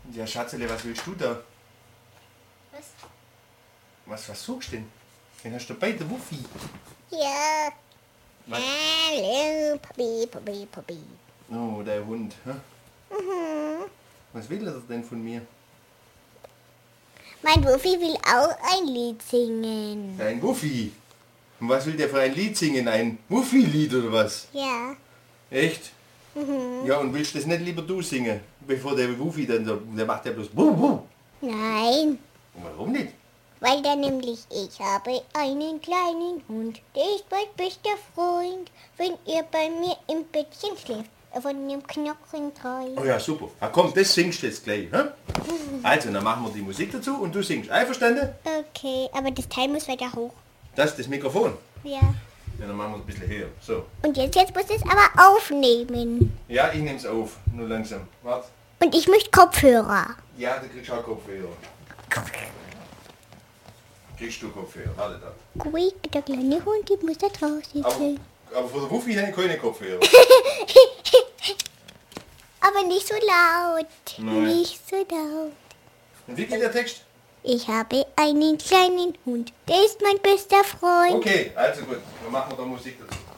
Ja, Schatzele, was willst du da? Was? Was suchst du denn? Den hast du dabei, der Wuffi. Ja. Was? Hallo, Papi. Oh, der Hund. Hä? Was will er denn von mir? Mein Wuffi will auch ein Lied singen. Ein Wuffi. Und was will der für ein Lied singen? Ein Wuffi-Lied oder was? Ja. Echt? Ja, und willst das nicht lieber du singen? Bevor der Wuffi dann so, der macht ja bloß Wuh, wuh. Nein. Und warum nicht? Weil da nämlich ich habe einen kleinen Hund, der ist mein bester Freund. Wenn ihr bei mir im Bettchen schläft, er von dem Knochen treu. Oh ja, super. Na komm, das singst du jetzt gleich. Hä? Also, dann machen wir die Musik dazu und du singst. Einverstanden? Okay, aber das Teil muss weiter hoch. Das ist das Mikrofon. Ja. Ja, dann machen wir es ein bisschen höher. So. Und jetzt muss es aber aufnehmen. Ja, ich nehm's auf. Nur langsam. Warte. Und ich möchte Kopfhörer. Ja, du kriegst auch Kopfhörer. Kriegst du Kopfhörer? Warte da. Quick, der kleine Hund, die muss da draußen Aber, sein. aber von der Wuffi habe ich keine Kopfhörer. Aber nicht so laut. Nein. Nicht so laut. Und wie geht der Text? Ich habe einen kleinen Hund, der ist mein bester Freund. Okay, also gut. Dann machen wir da Musik dazu.